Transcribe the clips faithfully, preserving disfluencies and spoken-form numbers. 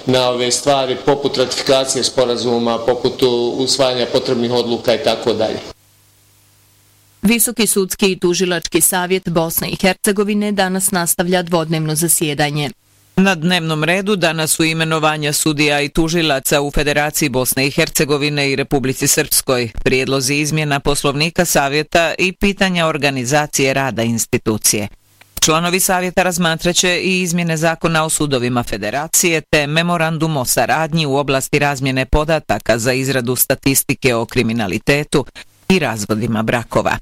na ove stvari poput ratifikacije sporazuma, poput usvajanja potrebnih odluka i tako dalje. Visoki sudski i tužilački savjet Bosne i Hercegovine danas nastavlja dvodnevno zasjedanje. Na dnevnom redu danas su imenovanja sudija i tužilaca u Federaciji Bosne i Hercegovine i Republici Srpskoj, prijedlozi izmjena poslovnika savjeta i pitanja organizacije rada institucije. Članovi savjeta razmatraće i izmjene zakona o sudovima Federacije te memorandum o saradnji u oblasti razmjene podataka za izradu statistike o kriminalitetu i razvodima brakova.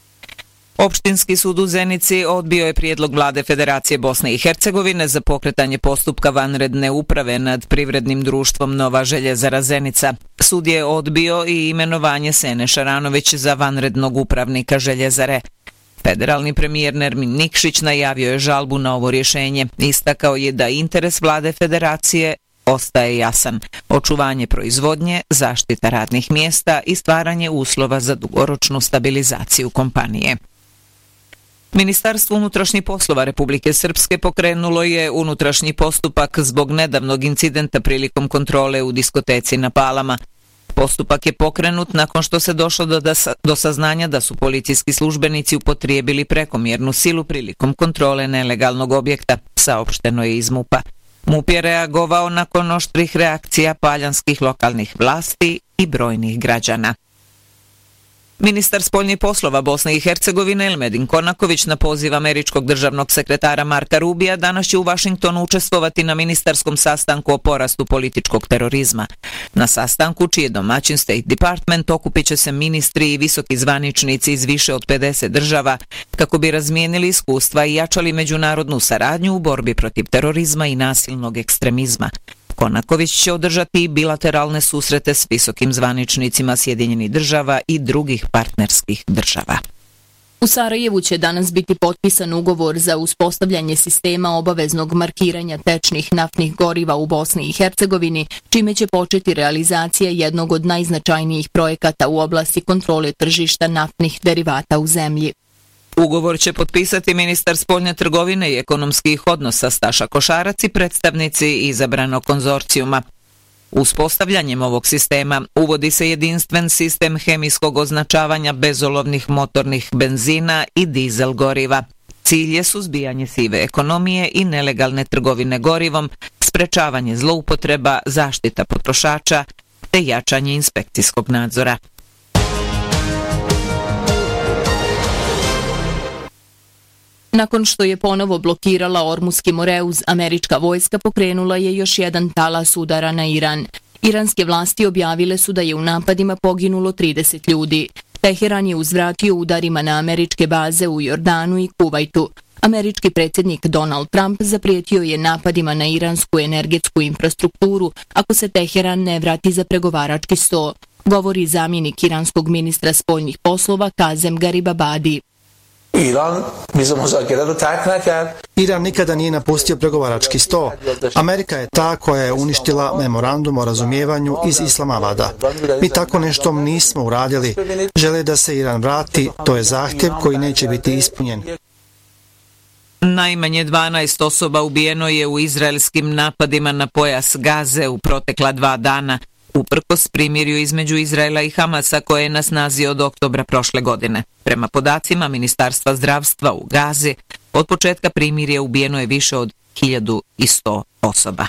Opštinski sud u Zenici odbio je prijedlog vlade Federacije Bosne i Hercegovine za pokretanje postupka vanredne uprave nad privrednim društvom Nova Željezara Zenica. Sud je odbio i imenovanje Sene Šaranović za vanrednog upravnika Željezare. Federalni premijer Nermin Nikšić najavio je žalbu na ovo rješenje. Istakao je da interes vlade Federacije ostaje jasan: očuvanje proizvodnje, zaštita radnih mjesta i stvaranje uslova za dugoročnu stabilizaciju kompanije. Ministarstvo unutrašnjih poslova Republike Srpske pokrenulo je unutrašnji postupak zbog nedavnog incidenta prilikom kontrole u diskoteci na Palama. Postupak je pokrenut nakon što se došlo do, do saznanja da su policijski službenici upotrijebili prekomjernu silu prilikom kontrole nelegalnog objekta, saopšteno je iz MUP-a. MUP je reagovao nakon oštrih reakcija paljanskih lokalnih vlasti i brojnih građana. Ministar spoljnih poslova Bosne i Hercegovine Elmedin Konaković na poziv američkog državnog sekretara Marka Rubija danas će u Vašingtonu učestvovati na ministarskom sastanku o porastu političkog terorizma. Na sastanku, čiji je domaćin State Department, okupit će se ministri i visoki zvaničnici iz više od pedeset država kako bi razmijenili iskustva i jačali međunarodnu saradnju u borbi protiv terorizma i nasilnog ekstremizma. Konaković će održati bilateralne susrete s visokim zvaničnicima Sjedinjenih država i drugih partnerskih država. U Sarajevu će danas biti potpisan ugovor za uspostavljanje sistema obaveznog markiranja tečnih naftnih goriva u Bosni i Hercegovini, čime će početi realizacija jednog od najznačajnijih projekata u oblasti kontrole tržišta naftnih derivata u zemlji. Ugovor će potpisati ministar spoljne trgovine i ekonomskih odnosa Staša Košarac i predstavnici izabranog konzorcijuma. Uspostavljanjem ovog sistema uvodi se jedinstven sistem hemijskog označavanja bezolovnih motornih benzina i dizel goriva. Cilj je suzbijanje sive ekonomije i nelegalne trgovine gorivom, sprečavanje zloupotreba, zaštita potrošača te jačanje inspekcijskog nadzora. Nakon što je ponovo blokirala Ormuski Moreuz, američka vojska pokrenula je još jedan talas udara na Iran. Iranske vlasti objavile su da je u napadima poginulo trideset ljudi. Teheran je uzvratio udarima na američke baze u Jordanu i Kuvajtu. Američki predsjednik Donald Trump zaprijetio je napadima na iransku energetsku infrastrukturu ako se Teheran ne vrati za pregovarački sto, govori zamjenik iranskog ministra spoljnih poslova Kazem Garibabadi. Iran, Iran nikada nije napustio pregovarački sto. Amerika je ta koja je uništila memorandum o razumijevanju iz Islamabada. Mi tako nešto nismo uradili. Žele da se Iran vrati, to je zahtjev koji neće biti ispunjen. Najmanje dvanaest osoba ubijeno je u izraelskim napadima na pojas Gaze u protekla dva dana, uprkos primirju između Izraela i Hamasa koje je na snazi od oktobra prošle godine. Prema podacima Ministarstva zdravstva u Gazi, od početka primirja ubijeno je više od hiljadu sto osoba.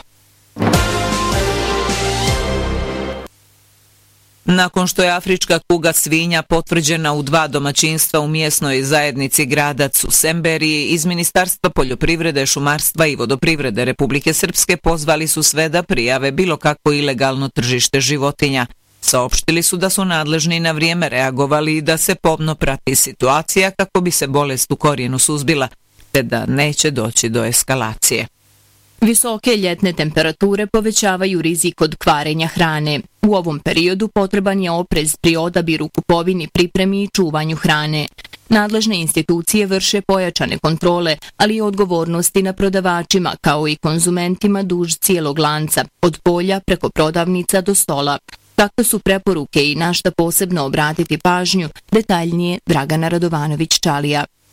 Nakon što je afrička kuga svinja potvrđena u dva domaćinstva u mjesnoj zajednici Gradac u Semberiji, iz Ministarstva poljoprivrede, šumarstva i vodoprivrede Republike Srpske pozvali su sve da prijave bilo kako ilegalno tržište životinja. Saopštili su da su nadležni na vrijeme reagovali i da se pomno prati situacija kako bi se bolest u korijenu suzbila, te da neće doći do eskalacije. Visoke ljetne temperature povećavaju rizik od kvarenja hrane. U ovom periodu potreban je oprez pri odabiru, kupovini, pripremi i čuvanju hrane. Nadležne institucije vrše pojačane kontrole, ali i odgovornosti na prodavačima kao i konzumentima duž cijelog lanca, od polja preko prodavnica do stola. Kakve su preporuke i na šta posebno obratiti pažnju, detaljnije Dragana Radovanović-Čalija.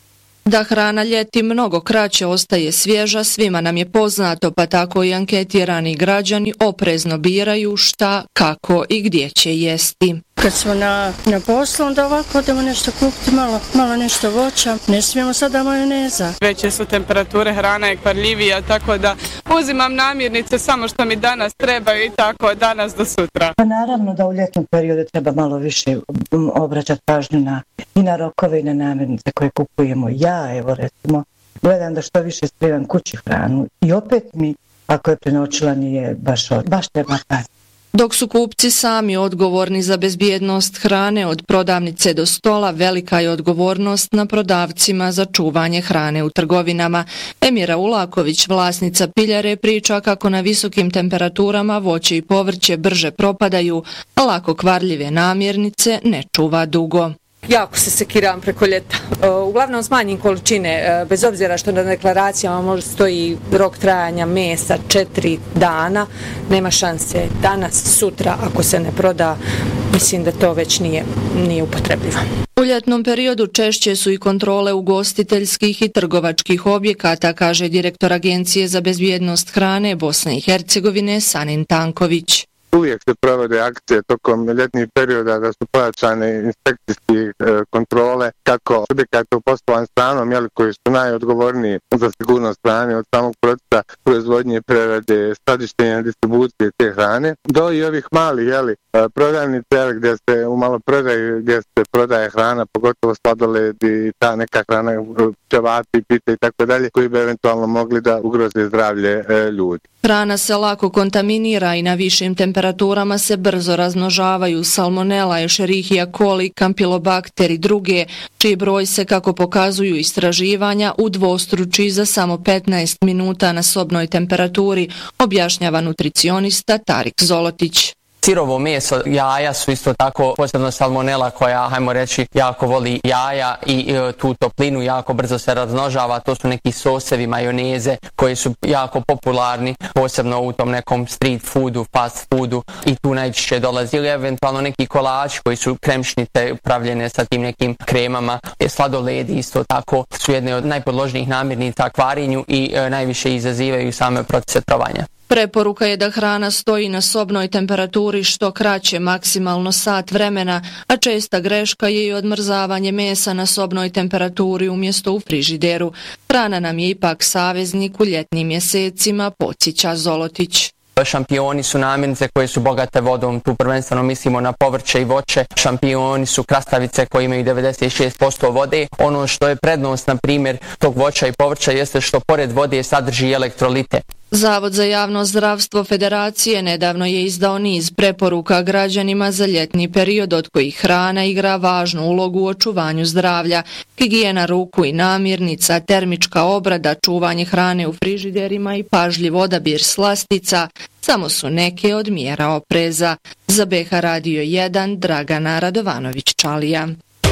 Da hrana ljeti mnogo kraće ostaje svježa, svima nam je poznato, pa tako i anketirani građani oprezno biraju šta, kako i gdje će jesti. Kad smo na, na poslu, onda ovako odemo nešto kupiti, malo, malo nešto voća, ne smijemo sada majoneza. Veće su temperature, hrana je kvarljivija, tako da uzimam namirnice samo što mi danas trebaju i tako danas do sutra. Pa naravno da u ljetnom periodu treba malo više obraćati pažnju na, i na rokove i na namirnice koje kupujemo. Ja, evo recimo, gledam da što više spremam kući hranu i opet mi, ako je prenoćila, nije baš, baš treba paziti. Dok su kupci sami odgovorni za bezbjednost hrane od prodavnice do stola, velika je odgovornost na prodavcima za čuvanje hrane u trgovinama. Emira Ulaković, vlasnica piljare, priča kako na visokim temperaturama voće i povrće brže propadaju, a lako kvarljive namirnice ne čuva dugo. Jako se sekiram preko ljeta. Uglavnom smanjim količine, bez obzira što na deklaracijama može stoji rok trajanja mesa četiri dana, nema šanse danas, sutra, ako se ne proda, mislim da to već nije, nije upotrebljivo. U ljetnom periodu češće su i kontrole ugostiteljskih i trgovačkih objekata, kaže direktor Agencije za bezbjednost hrane Bosne i Hercegovine Sanin Tanković. Uvijek se provode akcije tokom ljetnih perioda da su pojačane inspekcijske e, kontrole kako subjekata u poslovanju s hranom, jeli, koji su najodgovorniji za sigurnost hrane od samog procesa proizvodnje, prerade, skladištenja, distribucije te hrane, do i ovih malih jeli, prodavnice gdje se u maloprodaju gdje se prodaje hrana, pogotovo sladoled i ta neka hrana, ćevati, pite i tako dalje, koji bi eventualno mogli da ugroze zdravlje e, ljudi. Hrana se lako kontaminira i na višim temperaturama se brzo razmnožavaju salmonela, escherichia coli, kampilobakter i druge, čiji broj se, kako pokazuju istraživanja, udvostruči za samo petnaest minuta na sobnoj temperaturi, objašnjava nutricionista Tarik Zolotić. Sirovo meso, jaja su isto tako, posebno salmonela koja, hajmo reći, jako voli jaja i e, tu toplinu jako brzo se razmnožava. To su neki sosevi, majoneze koji su jako popularni, posebno u tom nekom street foodu, fast foodu i tu najčešće dolazi ili eventualno neki kolači koji su kremšnice pravljene sa tim nekim kremama. Sladoledi isto tako su jedne od najpodložnijih namirnica kvarenju i e, najviše izazivaju same procese trovanja. Preporuka je da hrana stoji na sobnoj temperaturi što kraće, maksimalno sat vremena, a česta greška je i odmrzavanje mesa na sobnoj temperaturi umjesto u frižideru. Hrana nam je ipak saveznik u ljetnim mjesecima, podsjeća Zolotić. Šampioni su namirnice koje su bogate vodom, tu prvenstveno mislimo na povrće i voće. Šampioni su krastavice koje imaju devedeset šest posto vode. Ono što je prednost, na primjer, tog voća i povrća jeste što pored vode sadrži elektrolite. Zavod za javno zdravstvo Federacije nedavno je izdao niz preporuka građanima za ljetni period, od kojih hrana igra važnu ulogu u očuvanju zdravlja. Higijena ruku i namirnica, termička obrada, čuvanje hrane u frižiderima i pažljiv odabir slastica samo su neke od mjera opreza. Za B H Radio jedan, Dragana Radovanović-Čalija.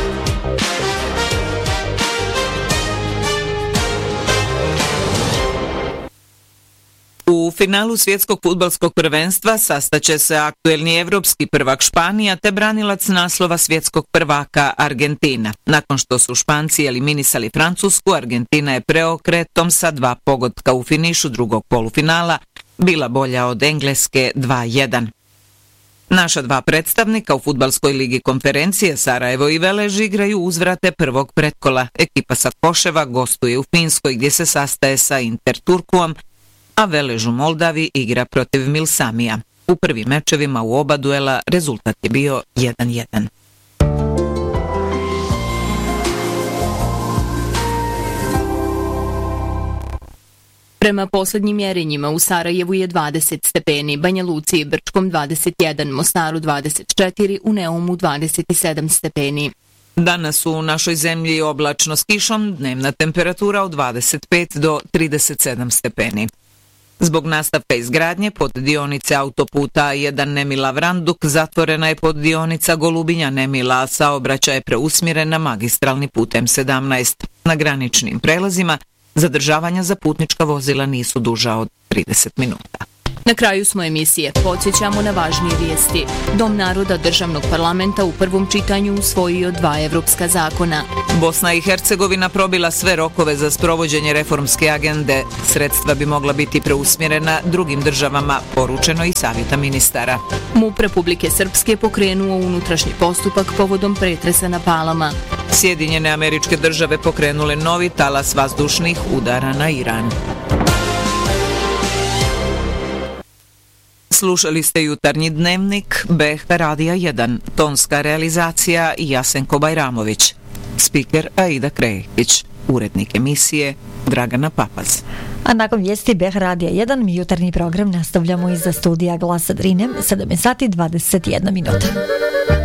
U finalu svjetskog fudbalskog prvenstva sastaće se aktuelni evropski prvak Španija te branilac naslova svjetskog prvaka Argentina. Nakon što su Španci eliminisali Francusku, Argentina je preokretom sa dva pogotka u finišu drugog polufinala bila bolja od Engleske dva jedan. Naša dva predstavnika u fudbalskoj ligi konferencije Sarajevo i Velež igraju uzvrate prvog pretkola. Ekipa sa Koševa gostuje u Finskoj gdje se sastaje sa Inter Turkuom, a Velež u Moldavi igra protiv Milsamija. U prvim mečevima u oba duela rezultat je bio jedan jedan. Prema posljednjim mjerenjima u Sarajevu je dvadeset stepeni, Banja Luci i Brčkom dvadeset jedan, Mostaru dvadeset četiri, u Neumu dvadeset sedam stepeni. Danas u našoj zemlji oblačno s kišom, dnevna temperatura od dvadeset pet do trideset sedam stepeni. Zbog nastavka izgradnje pod dionice autoputa A jedan Nemila-Vranduk zatvorena je pod dionica Golubinja-Nemila, a saobraćaj je preusmjeren na magistralni put M sedamnaest. Na graničnim prelazima zadržavanja za putnička vozila nisu duža od trideset minuta. Na kraju smo emisije. Podsjećamo na važnije vijesti. Dom naroda državnog parlamenta u prvom čitanju usvojio dva evropska zakona. Bosna i Hercegovina probila sve rokove za sprovođenje reformske agende. Sredstva bi mogla biti preusmjerena drugim državama, poručeno i savjeta ministara. MUP Republike Srpske pokrenuo unutrašnji postupak povodom pretresa na Palama. Sjedinjene Američke Države pokrenule novi talas vazdušnih udara na Iran. Slušali ste jutarnji dnevnik B H Radija jedan, tonska realizacija Jasenko Bajramović, spiker Aida Krejić, urednik emisije Dragana Papaz. A nakon vijesti B H Radija jedan mi jutarnji program nastavljamo iza studija Glasa Drine, sedam sati dvadeset jedna minuta.